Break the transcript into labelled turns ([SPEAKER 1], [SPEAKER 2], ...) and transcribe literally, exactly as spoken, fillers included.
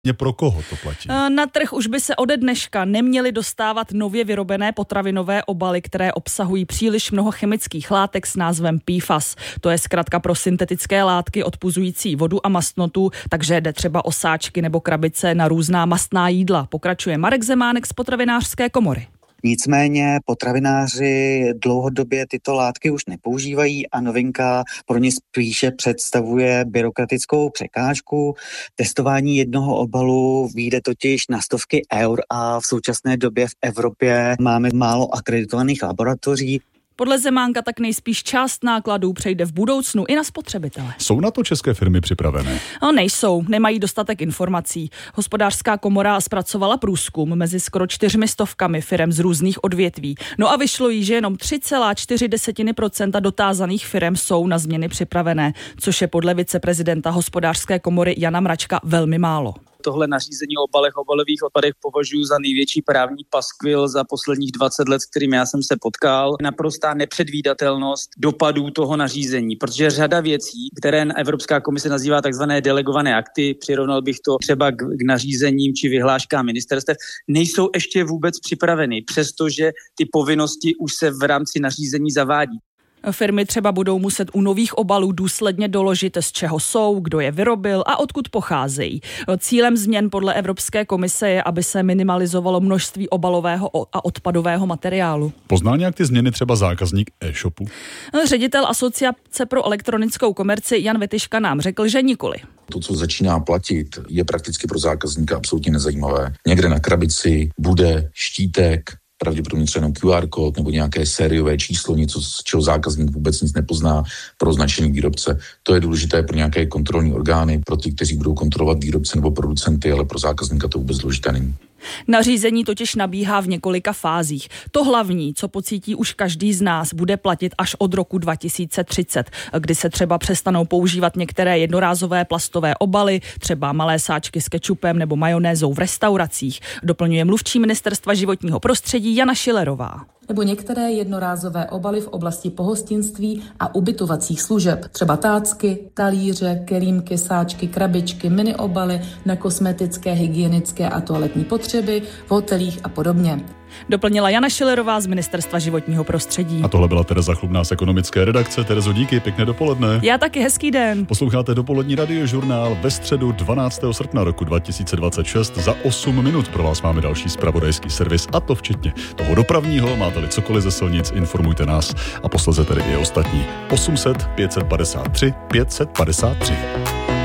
[SPEAKER 1] Pro koho to platí?
[SPEAKER 2] Na trh už by se ode dneška neměly dostávat nově vyrobené potravinové obaly, které obsahují příliš mnoho chemických látek s názvem P F A S. To je zkratka pro syntetické látky odpuzující vodu a mastnotu, takže jde třeba o sáčky nebo krabice na různá mastná jídla. Pokračuje Marek Zemánek z Potravinářské komory.
[SPEAKER 3] Nicméně potravináři dlouhodobě tyto látky už nepoužívají a novinka pro ně spíše představuje byrokratickou překážku. Testování jednoho obalu vyjde totiž na stovky eur a v současné době v Evropě máme málo akreditovaných laboratoří.
[SPEAKER 2] Podle Zemánka tak nejspíš část nákladů přejde v budoucnu i na spotřebitele.
[SPEAKER 1] Jsou na to české firmy připravené?
[SPEAKER 2] No, nejsou, nemají dostatek informací. Hospodářská komora zpracovala průzkum mezi skoro čtyřmi stovkami firem z různých odvětví. No a vyšlo jí, že jenom tři celá čtyři procenta dotázaných firem jsou na změny připravené, což je podle viceprezidenta Hospodářské komory Jana Mračka velmi málo.
[SPEAKER 4] Tohle nařízení o obalech, obalových odpadech považuji za největší právní paskvil za posledních dvacet let, s kterým já jsem se potkal. Naprostá nepředvídatelnost dopadů toho nařízení, protože řada věcí, které Evropská komise nazývá takzvané delegované akty, přirovnal bych to třeba k, k nařízením či vyhláškám ministerstev, nejsou ještě vůbec připraveny, přestože ty povinnosti už se v rámci nařízení zavádí.
[SPEAKER 2] Firmy třeba budou muset u nových obalů důsledně doložit, z čeho jsou, kdo je vyrobil a odkud pocházejí. Cílem změn podle Evropské komise je, aby se minimalizovalo množství obalového a odpadového materiálu.
[SPEAKER 1] Poznal nějak ty změny třeba zákazník e-shopu?
[SPEAKER 2] Ředitel Asociace pro elektronickou komerci Jan Vetyška nám řekl, že nikoli.
[SPEAKER 5] To, co začíná platit, je prakticky pro zákazníka absolutně nezajímavé. Někde na krabici bude štítek, pravděpodobně třeba jenom Q R kód nebo nějaké sériové číslo, něco, z čeho zákazník vůbec nic nepozná pro označení výrobce. To je důležité pro nějaké kontrolní orgány, pro ty, kteří budou kontrolovat výrobce nebo producenty, ale pro zákazníka to vůbec důležité není.
[SPEAKER 2] Nařízení totiž nabíhá v několika fázích. To hlavní, co pocítí už každý z nás, bude platit až od roku dva tisíce třicet, kdy se třeba přestanou používat některé jednorázové plastové obaly, třeba malé sáčky s kečupem nebo majonézou v restauracích, doplňuje mluvčí Ministerstva životního prostředí Jana Šilerová.
[SPEAKER 6] Nebo některé jednorázové obaly v oblasti pohostinství a ubytovacích služeb, třeba tácky, talíře, kelímky, sáčky, krabičky, mini obaly na kosmetické, hygienické a toaletní potřeby v hotelích a podobně.
[SPEAKER 2] Doplnila Jana Šilerová z Ministerstva životního prostředí.
[SPEAKER 1] A tohle byla Tereza Chlubná z ekonomické redakce. Terezo, díky, pěkné dopoledne.
[SPEAKER 2] Já taky, hezký den.
[SPEAKER 1] Posloucháte dopolední radiožurnál ve středu dvanáctého srpna roku dva tisíce dvacet šest. Za osm minut pro vás máme další zpravodajský servis, a to včetně toho dopravního. Máte-li cokoliv ze silnic, informujte nás a posleze tedy i ostatní. osm set pět set padesát tři pět set padesát tři.